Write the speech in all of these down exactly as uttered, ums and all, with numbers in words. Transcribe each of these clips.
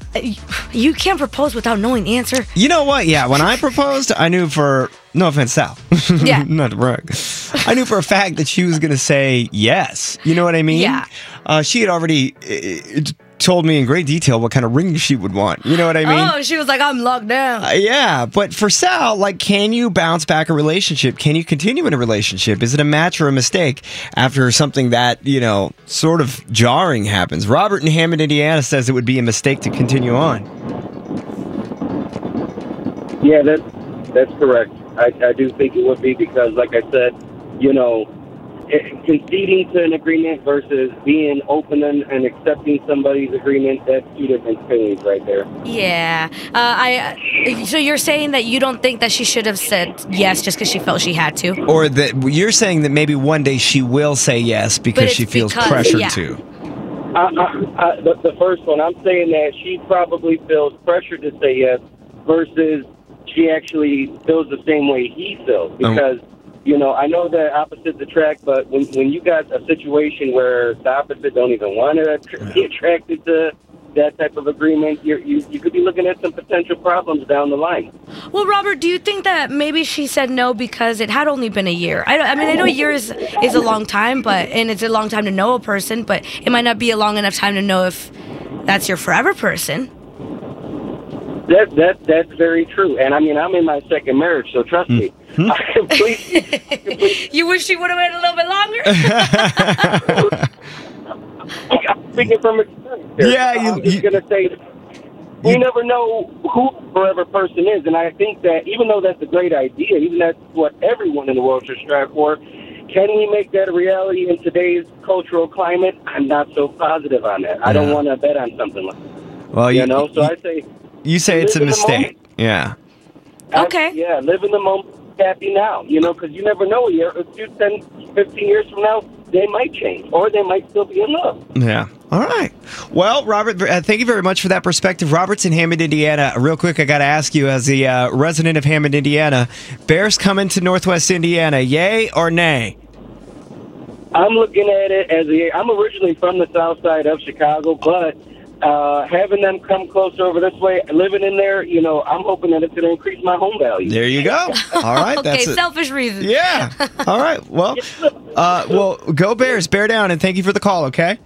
You can't propose without knowing the answer. You know what? Yeah, when I proposed, I knew for, no offense, Sal. Yeah. Not to brag. I knew for a fact that she was going to say yes. You know what I mean? Yeah. Uh, she had already uh, told me in great detail what kind of ring she would want. You know what I mean? Oh, she was like, I'm locked down. Uh, yeah, but for Sal, like, can you bounce back a relationship? Can you continue in a relationship? Is it a match or a mistake after something that, you know, sort of jarring happens? Robert in Hammond, Indiana says it would be a mistake to continue on. Yeah, that, that's correct. I, I do think it would be because, like I said, you know, conceding to an agreement versus being open and, and accepting somebody's agreement, that's two different things right there. Yeah. Uh, I. So you're saying that you don't think that she should have said yes just because she felt she had to? Or that you're saying that maybe one day she will say yes because she feels because, pressured yeah. to. I, I, I, the, the first one, I'm saying that she probably feels pressured to say yes versus she actually feels the same way he feels because... Um, You know, I know that opposites attract, but when when you got a situation where the opposite don't even want to be attracted to that type of agreement, you're, you you could be looking at some potential problems down the line. Well, Robert, do you think that maybe she said no because it had only been a year? I, I mean, I know a year is, is a long time, but and it's a long time to know a person, but it might not be a long enough time to know if that's your forever person. That that that's very true, and I mean I'm in my second marriage, so trust me. Mm-hmm. I completely, completely. You wish she would have waited a little bit longer. I'm speaking from experience. Here. Yeah, you, I'm just you, gonna say we you, never know who the forever person is, and I think that even though that's a great idea, even that's what everyone in the world should strive for. Can we make that a reality in today's cultural climate? I'm not so positive on that. I don't want to bet on something like that. Well, you, you know, so you, I say. You say it's a mistake. Yeah. Okay. Yeah, live in the moment, happy now, you know, because you never know. A year, ten, fifteen years from now, they might change, or they might still be in love. Yeah. All right. Well, Robert, uh, thank you very much for that perspective. Robert's in Hammond, Indiana. Real quick, I got to ask you, as the uh, resident of Hammond, Indiana, Bears coming to Northwest Indiana, yay or nay? I'm looking at it as a. I'm originally from the south side of Chicago, but uh, having them come closer over this way, living in there, you know, I'm hoping that it's going to increase my home value. There you go. All right. Okay, that's it. selfish reasons. Yeah. All right. Well, uh, well, go Bears. Bear down, and thank you for the call, okay?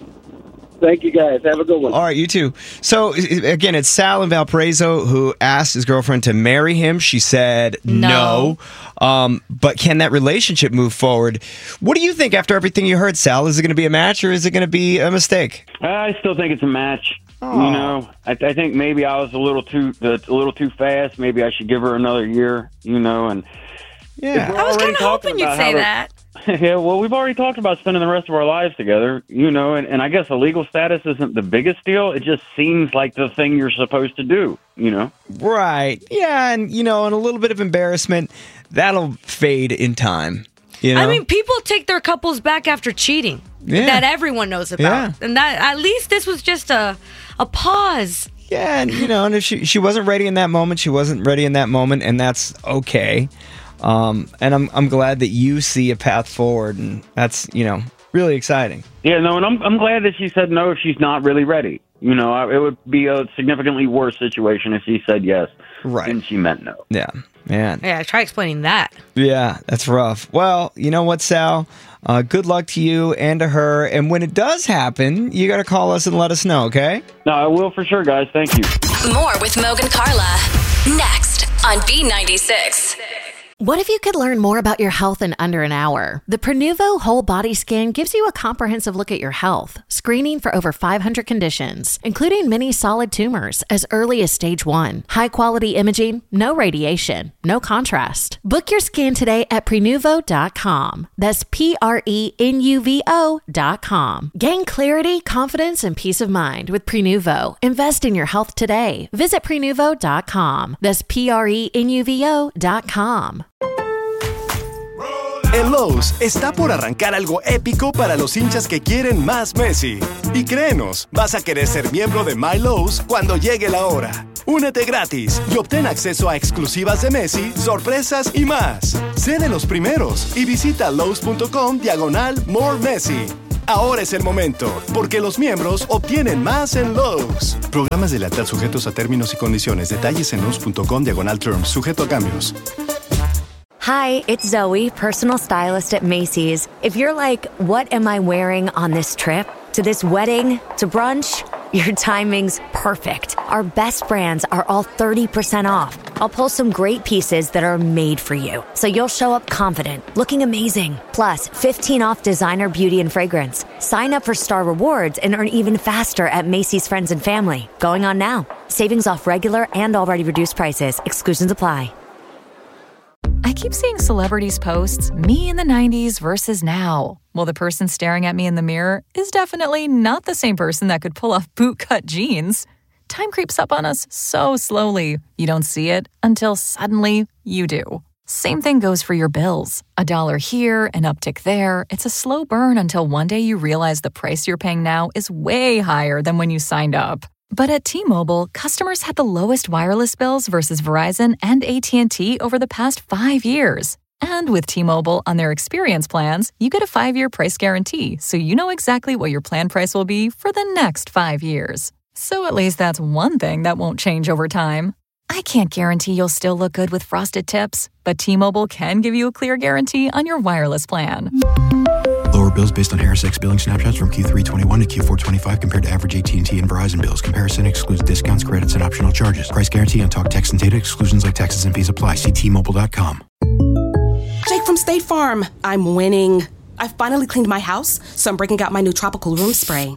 Thank you, guys. Have a good one. All right, you too. So, again, it's Sal in Valparaiso who asked his girlfriend to marry him. She said no. no. Um, but can that relationship move forward? What do you think after everything you heard, Sal? Is it going to be a match or is it going to be a mistake? I still think it's a match. Aww. You know, I, I think maybe I was a little too a little too fast. Maybe I should give her another year, you know. And yeah, I was kind of hoping you'd say that. Yeah, well, we've already talked about spending the rest of our lives together, you know, and, and I guess a legal status isn't the biggest deal. It just seems like the thing you're supposed to do, you know? Right. Yeah, and, you know, and a little bit of embarrassment, that'll fade in time, you know? I mean, people take their couples back after cheating. Yeah. That everyone knows about. Yeah. And that at least this was just a, a pause. Yeah, and, you know, and if she, she wasn't ready in that moment, she wasn't ready in that moment, and that's okay. Um, and I'm I'm glad that you see a path forward, and that's, you know, really exciting. Yeah, no, and I'm I'm glad that she said no if she's not really ready. You know, I, it would be a significantly worse situation if she said yes, right, and she meant no. Yeah, man. Yeah, try explaining that. Yeah, that's rough. Well, you know what, Sal? Uh, good luck to you and to her. And when it does happen, you got to call us and let us know, okay? No, I will for sure, guys. Thank you. More with Mogan Carla next on B ninety-six. What if you could learn more about your health in under an hour? The Prenuvo Whole Body Scan gives you a comprehensive look at your health, screening for over five hundred conditions, including many solid tumors as early as stage one. High-quality imaging, no radiation, no contrast. Book your scan today at Prenuvo dot com. That's P R E N U V O dot com. Gain clarity, confidence, and peace of mind with Prenuvo. Invest in your health today. Visit Prenuvo dot com. That's P R E N U V O dot com. En Lowe's está por arrancar algo épico para los hinchas que quieren más Messi. Y créenos, vas a querer ser miembro de My Lowe's cuando llegue la hora. Únete gratis y obtén acceso a exclusivas de Messi, sorpresas y más. Sé de los primeros y visita Lowe's punto com diagonal More Messi. Ahora es el momento, porque los miembros obtienen más en Lowe's. Programas de lealtad sujetos a términos y condiciones. Detalles en Lowe's.com diagonal terms, sujeto a cambios. Hi, it's Zoe, personal stylist at Macy's. If you're like, what am I wearing on this trip? To this wedding? To brunch? Your timing's perfect. Our best brands are all thirty percent off. I'll pull some great pieces that are made for you, so you'll show up confident, looking amazing. Plus, fifteen off designer beauty and fragrance. Sign up for Star Rewards and earn even faster at Macy's Friends and Family. Going on now. Savings off regular and already reduced prices. Exclusions apply. I keep seeing celebrities posts, me in the nineties versus now. Well, the person staring at me in the mirror is definitely not the same person that could pull off bootcut jeans. Time creeps up on us so slowly, you don't see it until suddenly you do. Same thing goes for your bills. A dollar here, an uptick there. It's a slow burn until one day you realize the price you're paying now is way higher than when you signed up. But at T-Mobile, customers had the lowest wireless bills versus Verizon and A T and T over the past five years. And with T-Mobile on their experience plans, you get a five-year price guarantee, so you know exactly what your plan price will be for the next five years. So at least that's one thing that won't change over time. I can't guarantee you'll still look good with frosted tips, but T-Mobile can give you a clear guarantee on your wireless plan. Lower bills based on Harris X billing snapshots from Q three twenty-one to Q four twenty-five compared to average A T and T and Verizon bills. Comparison excludes discounts, credits, and optional charges. Price guarantee on talk, text, and data. Exclusions like taxes and fees apply. See T Mobile dot com. Jake from State Farm. I'm winning. I finally cleaned my house, so I'm breaking out my new tropical room spray.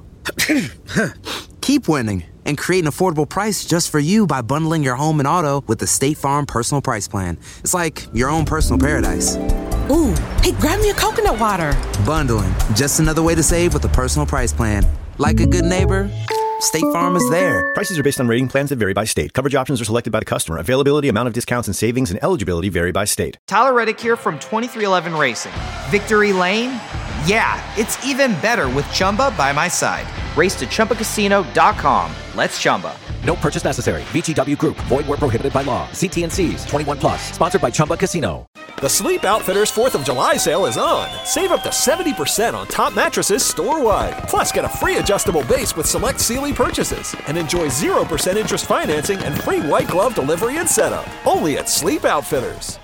Keep winning and create an affordable price just for you by bundling your home and auto with the State Farm Personal Price Plan. It's like your own personal paradise. Ooh, hey, grab me a coconut water. Bundling, just another way to save with a personal price plan. Like a good neighbor, State Farm is there. Prices are based on rating plans that vary by state. Coverage options are selected by the customer. Availability, amount of discounts and savings, and eligibility vary by state. Tyler Reddick here from twenty-three eleven Racing. Victory Lane? Yeah, it's even better with Chumba by my side. Race to Chumba Casino dot com. Let's Chumba. No purchase necessary. V G W Group. Void where prohibited by law. See T and C's. twenty-one plus. Sponsored by Chumba Casino. The Sleep Outfitters fourth of July sale is on. Save up to seventy percent on top mattresses store-wide. Plus, get a free adjustable base with select Sealy purchases. And enjoy zero percent interest financing and free white glove delivery and setup. Only at Sleep Outfitters.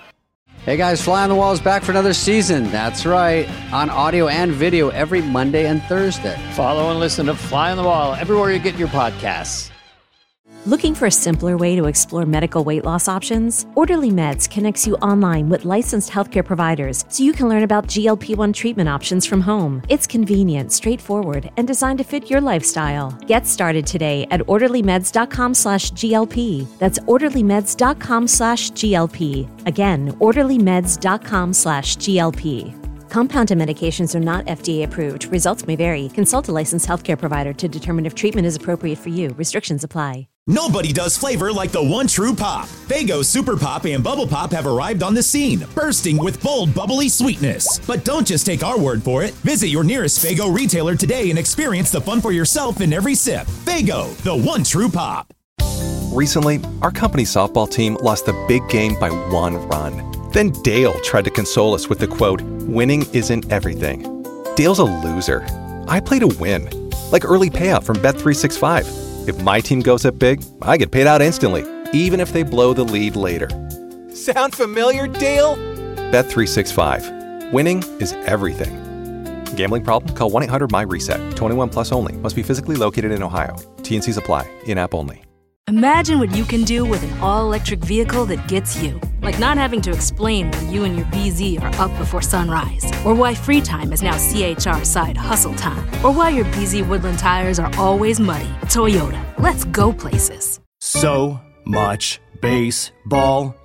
Hey guys, Fly on the Wall is back for another season. That's right, on audio and video every Monday and Thursday. Follow and listen to Fly on the Wall everywhere you get your podcasts. Looking for a simpler way to explore medical weight loss options? Orderly Meds connects you online with licensed healthcare providers so you can learn about G L P one treatment options from home. It's convenient, straightforward, and designed to fit your lifestyle. Get started today at orderlymeds.com slash GLP. That's orderlymeds.com slash GLP. Again, orderlymeds.com slash GLP. Compounded medications are not F D A approved. Results may vary. Consult a licensed healthcare provider to determine if treatment is appropriate for you. Restrictions apply. Nobody does flavor like the one true pop. Faygo Super Pop and Bubble Pop have arrived on the scene, bursting with bold, bubbly sweetness. But don't just take our word for it. Visit your nearest Faygo retailer today and experience the fun for yourself in every sip. Faygo, the one true pop. Recently, our company softball team lost the big game by one run. Then Dale tried to console us with the quote, "Winning isn't everything." Dale's a loser. I play to win, like early payout from Bet three sixty-five. If my team goes up big, I get paid out instantly, even if they blow the lead later. Sound familiar, Dale? Bet three sixty-five. Winning is everything. Gambling problem? Call one eight hundred M Y RESET. twenty-one plus only. Must be physically located in Ohio. T and C's apply. In-app only. Imagine what you can do with an all-electric vehicle that gets you. Like not having to explain why you and your B Z are up before sunrise. Or why free time is now C H R side hustle time. Or why your B Z Woodland tires are always muddy. Toyota, let's go places. So much baseball.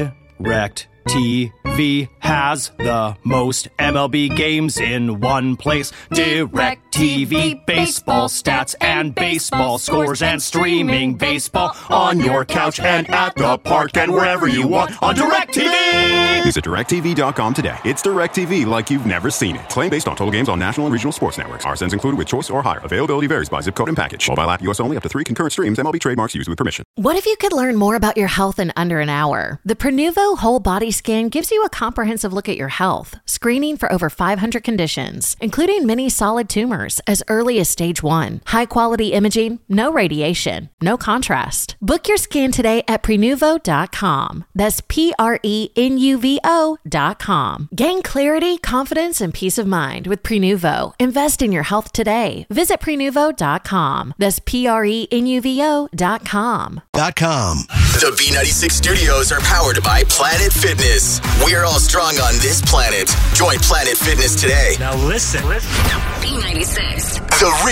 Direct T V has the most M L B games in one place. Direct T V, baseball stats and baseball scores and streaming baseball on your couch and at the park and wherever you want on DirecTV. Visit direct T V dot com today. It's DirecTV like you've never seen it. Claim based on total games on national and regional sports networks. R S Ns included with choice or higher. Availability varies by zip code and package. Mobile app U S only, up to three concurrent streams. M L B trademarks used with permission. What if you could learn more about your health in under an hour? The Prenuvo Whole Body Scan gives you a comprehensive look at your health, screening for over five hundred conditions, including many solid tumors as early as stage one. High-quality imaging, no radiation, no contrast. Book your scan today at prenuvo dot com. That's P R E N U V O dot com. Gain clarity, confidence, and peace of mind with Prenuvo. Invest in your health today. Visit prenuvo dot com. That's P R E N U V O dot com. Dot com. The B ninety-six studios are powered by Planet Fitness. We're all strong on this planet. Join Planet Fitness today. Now listen. listen. B ninety-six. The